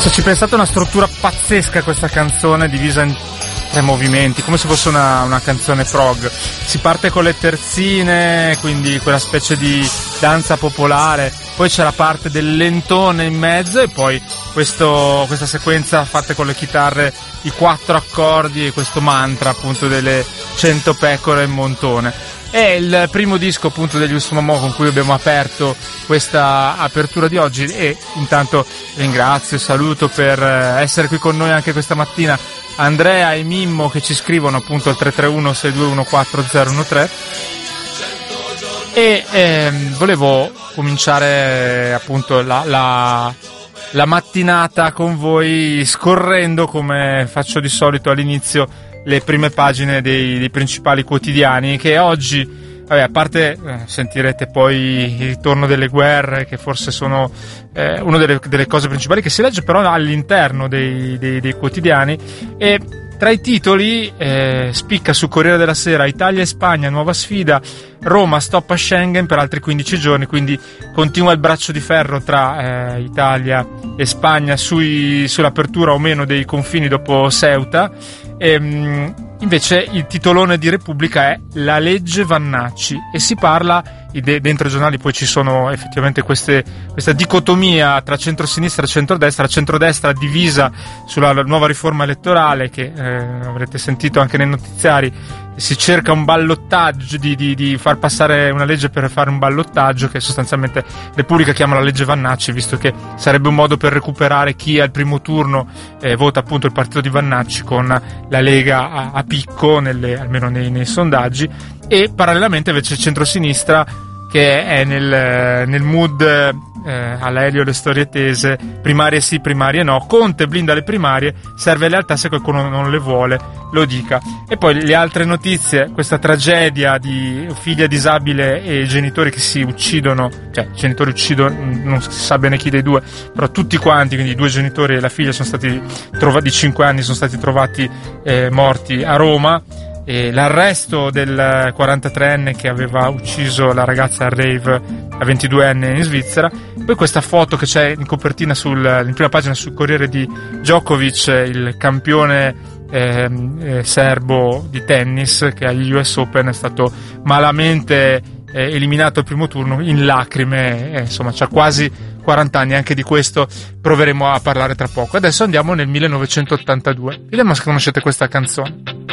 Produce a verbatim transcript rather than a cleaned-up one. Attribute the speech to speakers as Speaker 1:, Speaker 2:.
Speaker 1: Se ci pensate, è una struttura pazzesca questa canzone, divisa in tre movimenti, come se fosse una, una canzone prog. Si parte con le terzine, quindi quella specie di danza popolare, poi c'è la parte del lentone in mezzo e poi questo, questa sequenza fatta con le chitarre, i quattro accordi e questo mantra appunto delle cento pecore in montone. È il primo disco appunto degli Usumamoa con cui abbiamo aperto questa apertura di oggi, e intanto ringrazio e saluto per essere qui con noi anche questa mattina Andrea e Mimmo, che ci scrivono appunto al tre tre uno sei due uno quattro zero uno tre. E ehm, volevo cominciare appunto la, la, la mattinata con voi scorrendo, come faccio di solito all'inizio, le prime pagine dei, dei principali quotidiani, che oggi, vabbè, a parte eh, sentirete poi il ritorno delle guerre, che forse sono eh, una delle, delle cose principali che si legge però all'interno dei, dei, dei quotidiani, e tra i titoli eh, spicca su Corriere della Sera: Italia e Spagna, nuova sfida, Roma stop a Schengen per altri quindici giorni, quindi continua il braccio di ferro tra eh, Italia e Spagna sui, sull'apertura o meno dei confini dopo Ceuta. E, invece il titolone di Repubblica è La legge Vannacci, e si parla, dentro i giornali poi ci sono effettivamente queste, questa dicotomia tra centrosinistra e centrodestra, la centrodestra divisa sulla nuova riforma elettorale che eh, avrete sentito anche nei notiziari. Si cerca un ballottaggio, di, di, di far passare una legge per fare un ballottaggio che sostanzialmente Repubblica chiama la legge Vannacci, visto che sarebbe un modo per recuperare chi al primo turno eh, vota appunto il partito di Vannacci con la Lega a, a picco, nelle, almeno nei, nei sondaggi. E parallelamente invece il centrosinistra, che è nel, nel mood eh, alla Elio le storie tese, primarie sì, primarie no, Conte blinda le primarie, serve lealtà, se qualcuno non le vuole lo dica. E poi le altre notizie: questa tragedia di figlia disabile e genitori che si uccidono, cioè i genitori uccidono, non si sa bene chi dei due, però tutti quanti, quindi i due genitori e la figlia sono stati trovati, di cinque anni, sono stati trovati eh, morti a Roma. E l'arresto del quarantatreenne che aveva ucciso la ragazza al rave a ventiduenne in Svizzera. Poi questa foto che c'è in copertina sul, in prima pagina sul Corriere di Djokovic, il campione eh, eh, serbo di tennis, che agli U S Open è stato malamente eh, eliminato al primo turno in lacrime, eh, insomma c'ha quasi quaranta anni, anche di questo proveremo a parlare tra poco. Adesso andiamo nel millenovecentottantadue, vediamo se conoscete questa canzone.